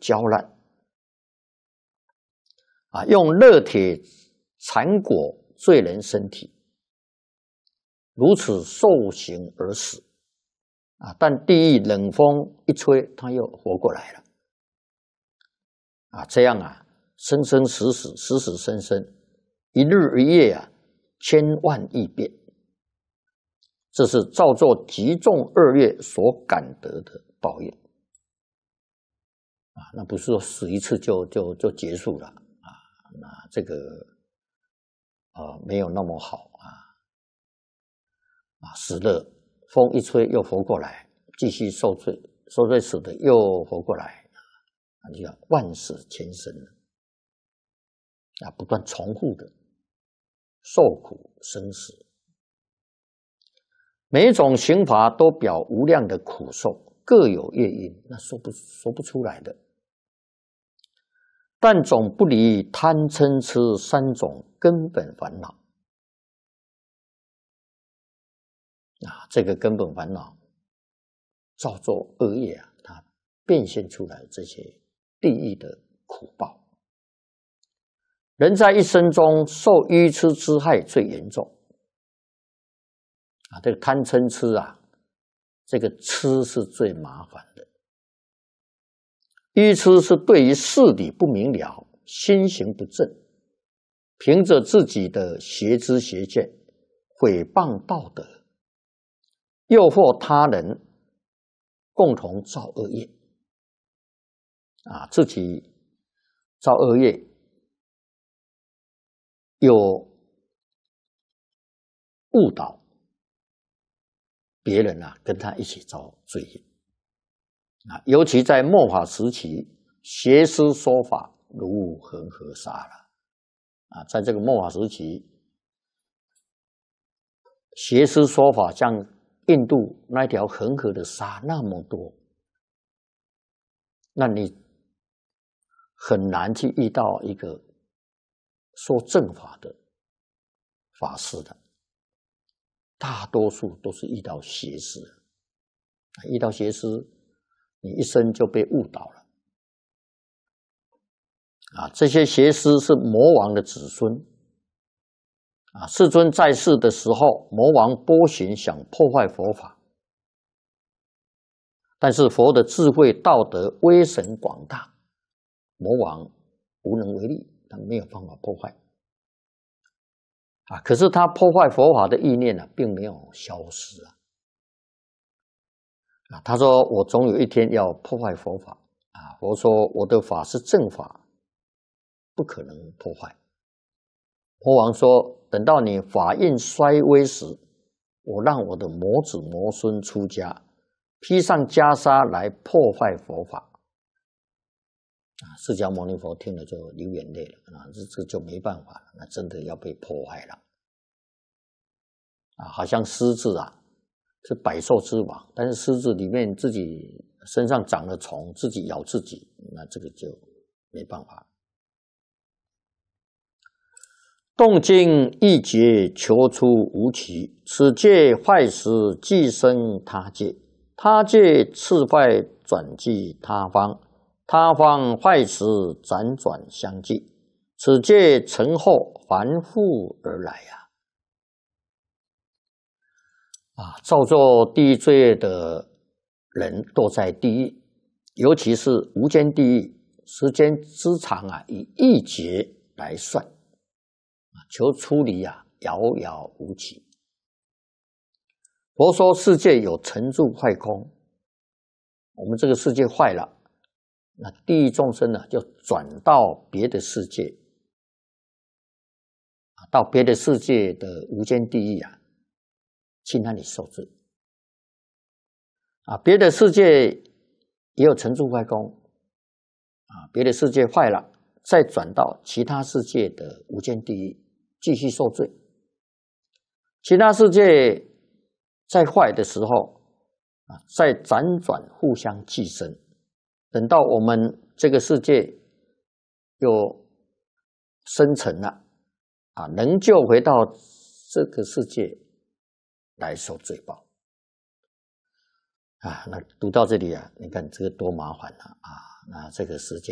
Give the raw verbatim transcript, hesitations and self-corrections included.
焦烂，啊，用热铁缠裹罪人身体，如此受刑而死，啊，但地狱冷风一吹，他又活过来了，啊，这样啊，生生死死，死死生生，一日一夜啊，千万亿变。这是造作极重恶业所感得的报应啊，那不是说死一次就就就结束了啊，那这个啊没有那么好啊啊，死了风一吹又活过来，继续受罪，受罪死的又活过来，啊，就叫万死千生了啊，不断重复的受苦生死。每一种刑罚都表无量的苦受，各有业因，那说不说不出来的。但总不离贪嗔痴三种根本烦恼啊，这个根本烦恼造作恶业啊，它变现出来这些地狱的苦报。人在一生中受愚痴之害最严重。啊，这个贪嗔痴啊，这个痴是最麻烦的。愚痴是对于事理不明了，心行不正，凭着自己的邪知邪见，毁谤道德，诱惑他人，共同造恶业。啊，自己造恶业，有误导别人啊，跟他一起造罪业啊，尤其在末法时期，邪师说法如恒河沙了啊，在这个末法时期，邪师说法像印度那条恒河的沙那么多，那你很难去遇到一个说正法的法师的。大多数都是遇到邪师，遇到邪师，你一生就被误导了。啊，这些邪师是魔王的子孙。啊，世尊在世的时候，魔王波旬想破坏佛法，但是佛的智慧、道德、威神广大，魔王无能为力，他没有办法破坏。啊，可是他破坏佛法的意念呢、啊，并没有消失啊。啊，他说我总有一天要破坏佛法啊。佛说我的法是正法，不可能破坏。魔王说，等到你法印衰微时，我让我的魔子魔孙出家，披上袈裟来破坏佛法。啊，释迦牟尼佛听了就流眼泪了啊，这这就没办法了，那真的要被破坏了。啊，好像狮子啊是百兽之王，但是狮子里面自己身上长了虫，自己咬自己，那这个就没办法。动静一劫，求出无期，此界坏时，即生他界，他界次坏，转即他方。他方坏时，辗转相继，此界成后反复而来呀、啊！啊，造作地狱罪业的人堕在地狱，尤其是无间地狱，时间之长啊，以亿劫来算，求出离啊，遥遥无期。佛说世界有成住坏空，我们这个世界坏了。那地狱众生呢，就转到别的世界，到别的世界的无间地狱啊，去那里受罪。啊，别的世界也有成住坏空，啊，别的世界坏了，再转到其他世界的无间地狱继续受罪。其他世界再坏的时候，啊，再辗转互相寄生。等到我们这个世界又生成了啊，能救回到这个世界来受罪报啊。那读到这里啊，你看这个多麻烦啊！啊， 那这个时间。